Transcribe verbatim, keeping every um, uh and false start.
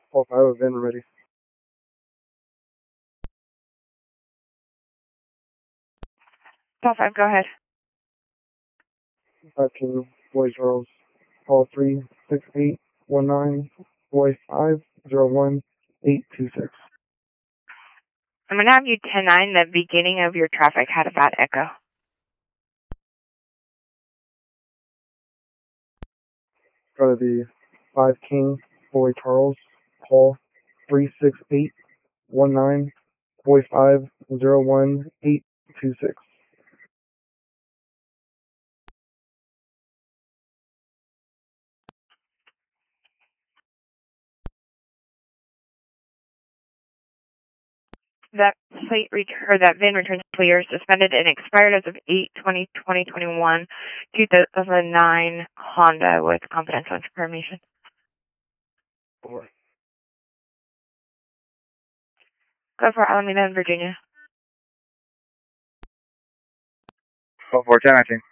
Call five, VIN ready. Call five, go ahead. five King, Boy Charles. Call three six eight one nine, Boy five zero one eight two six. I'm going to have you ten nine. The beginning of your traffic had a bad echo. Gotta be five King, Boy Charles. Call three six eight one nine, Boy five zero one eight two six. That plate ret- or that V I N returns clear, suspended and expired as of eight twenty twenty twenty-one, two thousand nine Honda with confidential information. Four. Go for Alameda in Virginia. Call four ten, I think.